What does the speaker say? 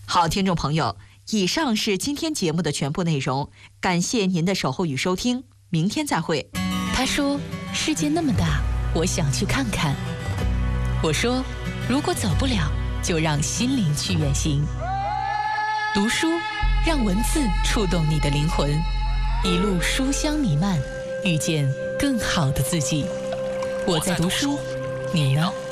好，听众朋友，以上是今天节目的全部内容，感谢您的守候与收听，明天再会。 他说：“世界那么大，我想去看看。”我说：“如果走不了，就让心灵去远行。”读书，让文字触动你的灵魂，一路书香弥漫，遇见更好的自己。我在读书，你呢？